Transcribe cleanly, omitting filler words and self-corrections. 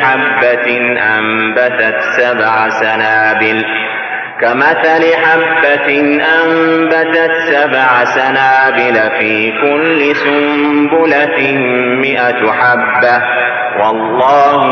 كمثل حبة أنبتت 7 سنابل في كل سنبلة 100 حبة والله